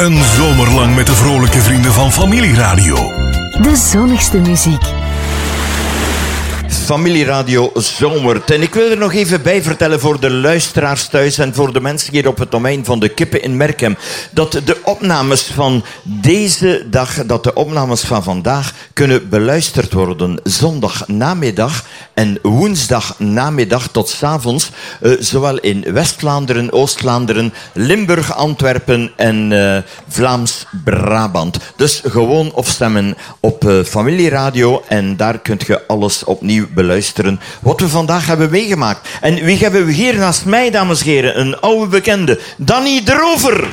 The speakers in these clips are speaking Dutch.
Een zomer lang met de vrolijke vrienden van Familieradio. De zonnigste muziek. Familieradio Zomert. En ik wil er nog even bij vertellen voor de luisteraars thuis en voor de mensen hier op het domein van de Kippen in Merkem, dat de opnames van deze dag, dat de opnames van vandaag kunnen beluisterd worden zondag namiddag en woensdag namiddag tot 's avonds, zowel in West-Vlaanderen, Oost-Vlaanderen, Limburg, Antwerpen en Vlaams-Brabant. Dus gewoon opstemmen op Familieradio en daar kunt je alles opnieuw beluisteren wat we vandaag hebben meegemaakt. En wie hebben we hier naast mij, dames en heren? Een oude bekende, Danny de Rover.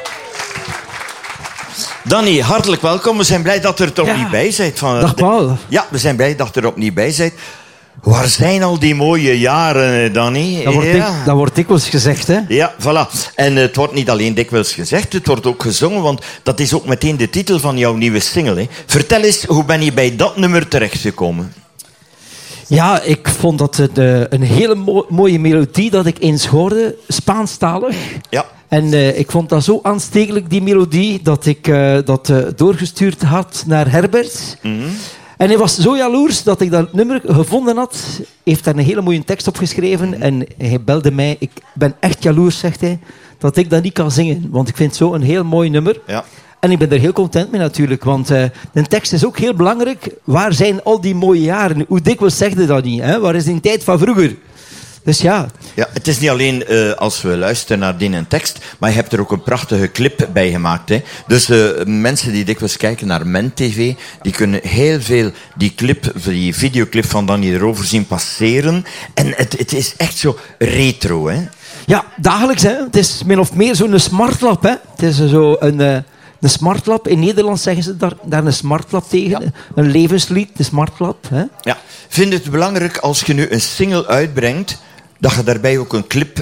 Danny, hartelijk welkom. We zijn blij dat je er opnieuw bij bent. Dag Paul. Ja, we zijn blij dat je er opnieuw bij bent. Waar zijn al die mooie jaren, Danny? Dat wordt dikwijls gezegd, hè? Ja, voilà. En het wordt niet alleen dikwijls gezegd, het wordt ook gezongen, want dat is ook meteen de titel van jouw nieuwe single. Hè. Vertel eens, hoe ben je bij dat nummer terechtgekomen? Ja, ik vond dat een hele mooie melodie dat ik eens hoorde, Spaanstalig. Ja. En ik vond dat zo aanstekelijk, die melodie, dat ik dat doorgestuurd had naar Herbert. Mm-hmm. En hij was zo jaloers dat ik dat nummer gevonden had. Heeft daar een hele mooie tekst op geschreven. En hij belde mij. Ik ben echt jaloers, zegt hij, dat ik dat niet kan zingen. Want ik vind het zo een heel mooi nummer. Ja. En ik ben er heel content mee natuurlijk. Want de tekst is ook heel belangrijk. Waar zijn al die mooie jaren? Hoe dikwijls zeg je dat niet? Hè? Waar is die tijd van vroeger? Dus ja. Ja, het is niet alleen als we luisteren naar die tekst, maar je hebt er ook een prachtige clip bij gemaakt. Hè? Dus mensen die dikwijls kijken naar Men-TV, die kunnen heel veel die videoclip van Danny de Rover zien passeren. En het is echt zo retro, hè? Ja, dagelijks. Hè? Het is min of meer zo'n smartlap. Hè? Het is zo een smartlap. In Nederland zeggen ze daar een smartlap tegen. Ja. Een levenslied, de smartlap. Hè? Ja. Vind je het belangrijk als je nu een single uitbrengt, dat je daarbij ook een clip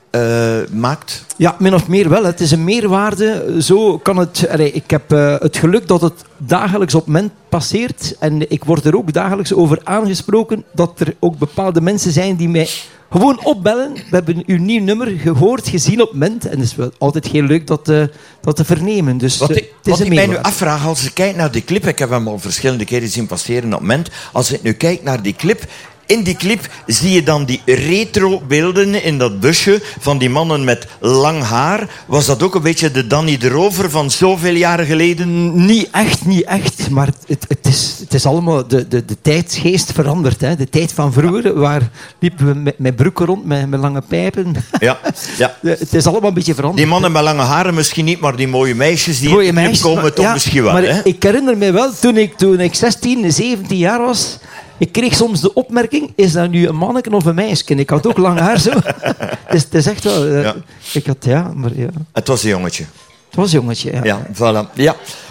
maakt? Ja, min of meer wel. Het is een meerwaarde. Zo kan het. Ik heb het geluk dat het dagelijks op Men passeert. En ik word er ook dagelijks over aangesproken dat er ook bepaalde mensen zijn die mij gewoon opbellen. We hebben uw nieuw nummer gehoord, gezien op Ment. En het is wel altijd heel leuk dat te vernemen. Dus, wat ik mij nu afvraag, als ik kijk naar die clip, ik heb hem al verschillende keren zien passeren op Ment. Als ik nu kijk naar die clip, in die clip zie je dan die retro-beelden in dat busje van die mannen met lang haar. Was dat ook een beetje de Danny de Rover van zoveel jaren geleden? Niet echt. Maar het is allemaal... De tijdsgeest verandert. Hè. De tijd van vroeger, waar liepen we met broeken rond, met lange pijpen. Ja. Het is allemaal een beetje veranderd. Die mannen met lange haren misschien niet, maar die mooie meisjes die in de clip komen toch misschien wel. Maar hè? Ik herinner me wel, toen ik 16, 17 jaar was... Ik kreeg soms de opmerking, is dat nu een manneke of een meisje? Ik had ook lang haar zo. Het is echt wel... Ik had, maar ja. Het was een jongetje. Het was een jongetje, ja. Ja, voilà. Ja.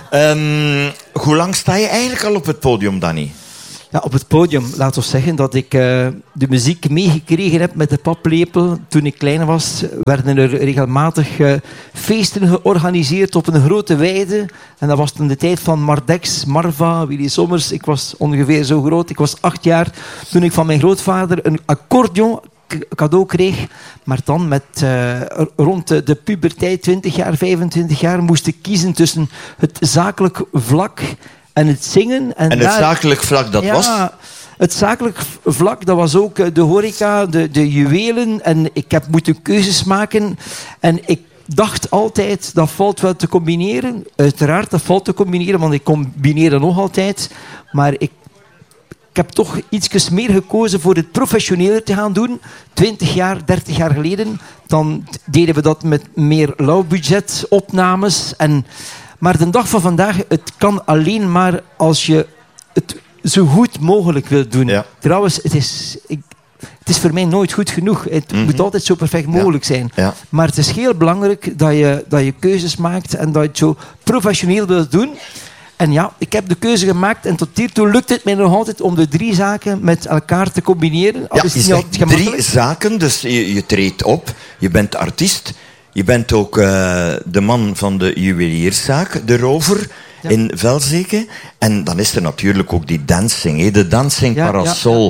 Hoe lang sta je eigenlijk al op het podium, Danny? Ja, op het podium, laten we zeggen dat ik de muziek meegekregen heb met de paplepel. Toen ik klein was, werden er regelmatig feesten georganiseerd op een grote weide. En dat was toen de tijd van Mardex, Marva, Willy Sommers. Ik was ongeveer zo groot. Ik was 8 jaar toen ik van mijn grootvader een accordeon cadeau kreeg. Maar dan met rond de puberteit, 20 jaar, 25 jaar, moest ik kiezen tussen het zakelijk vlak en het zingen. En het zakelijk vlak, dat was? Het zakelijk vlak, dat was ook de horeca, de juwelen. En ik heb moeten keuzes maken. En ik dacht altijd, dat valt wel te combineren. Uiteraard, dat valt te combineren, want ik combineer dat nog altijd. Maar ik heb toch iets meer gekozen voor het professioneler te gaan doen. 20 jaar, 30 jaar geleden. Dan deden we dat met meer low-budget opnames. Maar de dag van vandaag, het kan alleen maar als je het zo goed mogelijk wilt doen. Ja. Trouwens, het is voor mij nooit goed genoeg. Het moet altijd zo perfect mogelijk zijn. Ja. Maar het is heel belangrijk dat je keuzes maakt en dat je het zo professioneel wilt doen. En ja, ik heb de keuze gemaakt en tot hiertoe lukt het mij nog altijd om de 3 zaken met elkaar te combineren. Ja, je zegt 3 zaken, dus je treedt op, je bent artiest, je bent ook de man van de juwelierszaak, de Rover. in Velzeke. En dan is er natuurlijk ook die dancing. Hè. De dancing parasol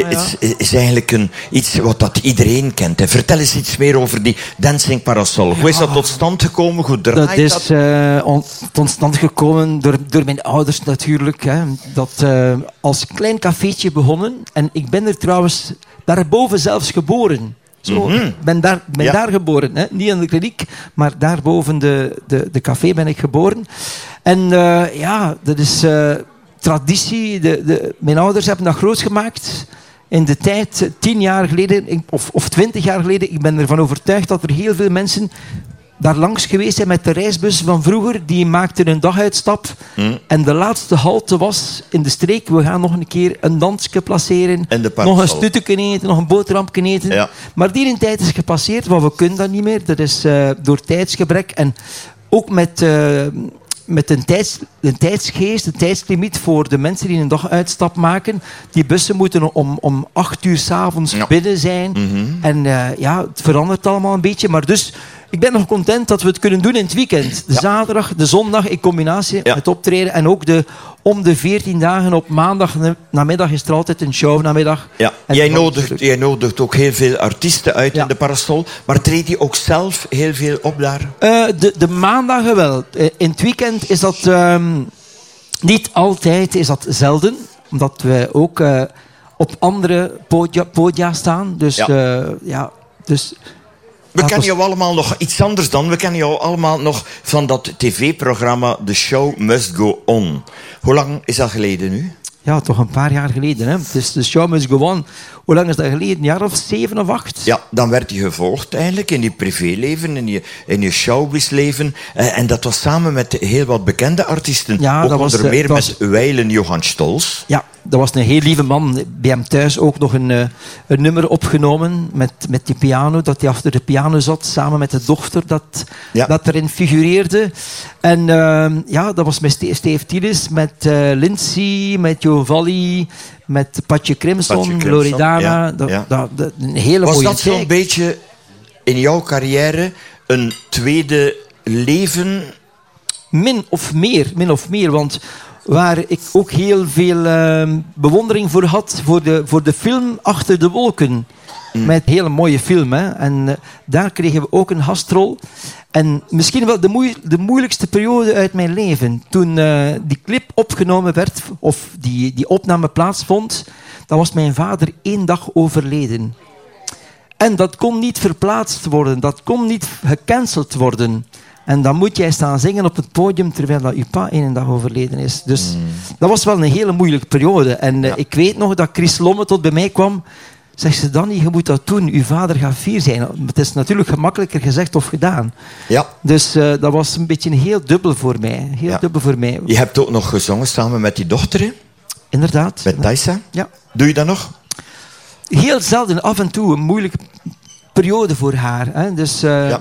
is eigenlijk iets wat dat iedereen kent. Hè. Vertel eens iets meer over die dancing parasol. Hoe is dat tot stand gekomen? Hoe draait dat? Is tot stand gekomen door mijn ouders natuurlijk. Hè. Dat als klein cafeetje begonnen. En ik ben er trouwens daarboven zelfs geboren. Zo, ben daar geboren. Hè. Niet in de kliniek, maar daar boven de café ben ik geboren. En dat is traditie. Mijn ouders hebben dat groot gemaakt. In de tijd, 10 jaar geleden, of 20 jaar geleden, ik ben ervan overtuigd dat er heel veel mensen daar langs geweest zijn met de reisbus van vroeger. Die maakten een daguitstap. En de laatste halte was in de streek. We gaan nog een keer een dansje placeren. Nog een stutje eten, nog een boterhampje eten. Ja. Maar die tijd is gepasseerd, want we kunnen dat niet meer. Dat is door tijdsgebrek. En ook met een tijdsgeest, een tijdslimiet voor de mensen die een daguitstap maken. Die bussen moeten om 8 uur 's avonds binnen zijn. En het verandert allemaal een beetje. Maar dus, ik ben nog content dat we het kunnen doen in het weekend. De zaterdag, de zondag in combinatie met optreden. En ook om de 14 dagen op maandag namiddag is er altijd een show namiddag. Ja. Jij nodigt ook heel veel artiesten uit in de Parasol. Maar treed je ook zelf heel veel op daar? De maandagen wel. In het weekend is dat niet altijd, is dat zelden. Omdat we ook op andere podia staan. Dus dus... We kennen jou allemaal nog iets anders dan. We kennen jou allemaal nog van dat tv-programma The Show Must Go On. Hoe lang is dat geleden nu? Ja, toch een paar jaar geleden. Hè? Dus The Show Must Go On. Hoe lang is dat geleden? Een jaar of 7 of 8? Ja, dan werd je gevolgd eigenlijk in je privéleven, in je showbizleven. En dat was samen met heel wat bekende artiesten. Ja, ook onder meer met wijlen Johan Stolz. Ja, dat was een heel lieve man. Bij hem thuis ook nog een nummer opgenomen met die piano. Dat hij achter de piano zat, samen met de dochter dat erin figureerde. En dat was met Steve Tielis, met Lindsay, met Jo Valli, met Patje Crimson, Loredana. Een hele mooie tijd. Was dat zo'n beetje in jouw carrière een tweede leven? Min of meer, want waar ik ook heel veel bewondering voor had, voor de film Achter de Wolken. Met een hele mooie film. Hè. En daar kregen we ook een gastrol. En misschien wel de moeilijkste periode uit mijn leven. Toen die clip opgenomen werd, of die opname plaatsvond, dan was mijn vader 1 dag overleden. En dat kon niet verplaatst worden. Dat kon niet gecanceld worden. En dan moet jij staan zingen op het podium terwijl dat je pa 1 dag overleden is. Dus dat was wel een hele moeilijke periode. En ik weet nog dat Chris Lomme tot bij mij kwam. Zegt ze, Danny, je moet dat doen. Uw vader gaat 4 zijn. Het is natuurlijk gemakkelijker gezegd of gedaan. Ja. Dus dat was een beetje heel dubbel voor mij. Dubbel voor mij. Je hebt ook nog gezongen samen met die dochter, hè? Inderdaad. Met Thaisa? Ja. Doe je dat nog? Heel zelden, af en toe. Een moeilijke periode voor haar. Hè? Dus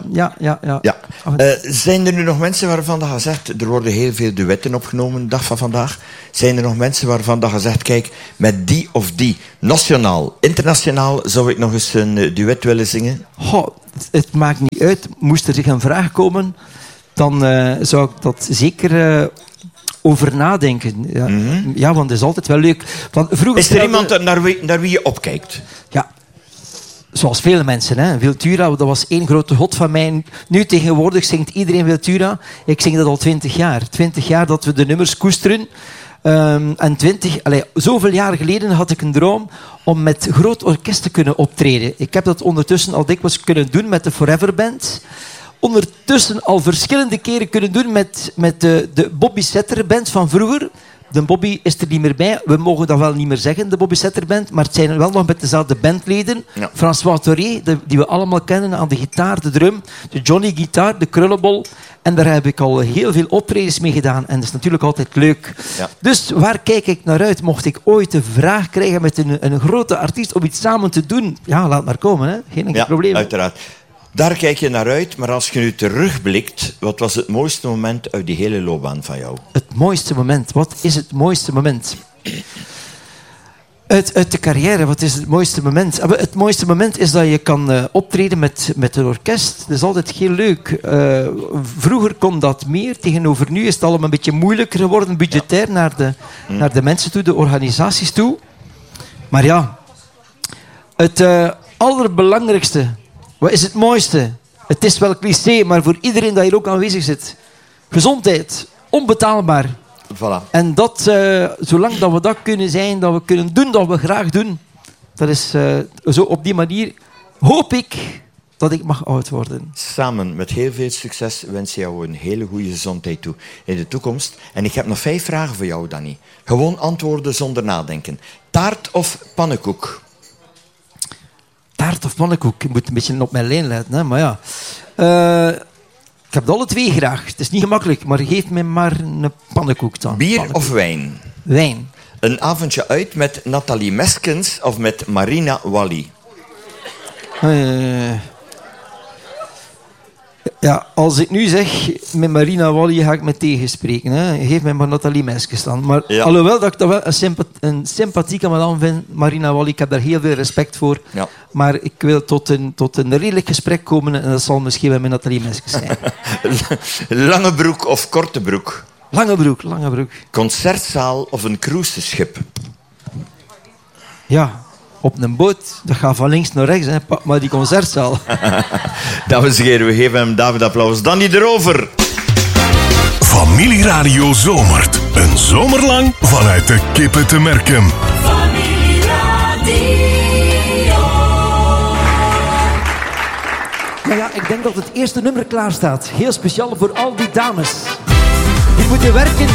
zijn er nu nog mensen waarvan dat je zegt, er worden heel veel duetten opgenomen de dag van vandaag. Zijn er nog mensen waarvan dat je zegt, kijk, met die of die, nationaal, internationaal, zou ik nog eens een duet willen zingen? Het maakt niet uit. Moest er zich een vraag komen, dan zou ik dat zeker over nadenken. Ja. Ja, want het is altijd wel leuk. Want vroeger is er iemand naar wie je opkijkt? Ja. Zoals vele mensen, hè. Wiltura, dat was 1 grote god van mij. Nu tegenwoordig zingt iedereen Wiltura. Ik zing dat al 20 jaar. 20 jaar dat we de nummers koesteren. En zoveel jaar geleden had ik een droom om met groot orkest te kunnen optreden. Ik heb dat ondertussen al dikwijls kunnen doen met de Forever Band. Ondertussen al verschillende keren kunnen doen met de Bobby Setter Band van vroeger. De Bobby is er niet meer bij. We mogen dat wel niet meer zeggen, de Bobby Setter Band. Maar het zijn wel nog met dezelfde bandleden. Ja. François Thoré, die we allemaal kennen aan de gitaar, de drum. De Johnny Guitar, de krullenbol. En daar heb ik al heel veel optredens mee gedaan. En dat is natuurlijk altijd leuk. Ja. Dus waar kijk ik naar uit? Mocht ik ooit de vraag krijgen met een grote artiest om iets samen te doen? Ja, laat maar komen. Hè. Geen enkel probleem. Uiteraard. Daar kijk je naar uit, maar als je nu terugblikt, wat was het mooiste moment uit die hele loopbaan van jou? Het mooiste moment? Wat is het mooiste moment? Uit de carrière, wat is het mooiste moment? Het mooiste moment is dat je kan optreden met een orkest. Dat is altijd heel leuk. Vroeger kon dat meer. Tegenover nu is het allemaal een beetje moeilijker geworden, budgetair, naar de mensen toe, de organisaties toe. Maar ja, het allerbelangrijkste, wat is het mooiste? Het is wel cliché, maar voor iedereen dat hier ook aanwezig zit. Gezondheid, onbetaalbaar. Voilà. En dat, zolang dat we dat kunnen zijn, dat we kunnen doen dat we graag doen, dat is zo op die manier, hoop ik dat ik mag oud worden. Samen met heel veel succes wens je jou een hele goede gezondheid toe in de toekomst. En ik heb nog 5 vragen voor jou, Danny. Gewoon antwoorden zonder nadenken. Taart of pannenkoek? Taart of pannenkoek? Ik moet een beetje op mijn lijn letten, hè? Maar ja. Ik heb het alle 2 graag. Het is niet gemakkelijk, maar geef mij maar een pannenkoek dan. Bier pannenkoek. of wijn? Wijn. Een avondje uit met Nathalie Meskens of met Marina Wally? Ja, als ik nu zeg, met Marina Wally ga ik me tegenspreken. Hè. Geef mij maar Nathalie Meskens dan. Maar ja. Alhoewel dat ik dat wel een sympathieke madame vind, Marina Wally, ik heb daar heel veel respect voor. Ja. Maar ik wil tot een redelijk gesprek komen en dat zal misschien wel met Nathalie Meskens zijn. Lange broek of korte broek? Lange broek. Concertzaal of een cruiseschip? Ja, op een boot, dat gaat van links naar rechts, hè. Pak maar die concertzaal. Dames en heren, we geven hem David applaus. Danny de Rover. Familieradio zomert. Een zomer lang vanuit de Kippen te Merkem. Ja, ik denk dat het eerste nummer klaar staat. Heel speciaal voor al die dames. Die moeten werken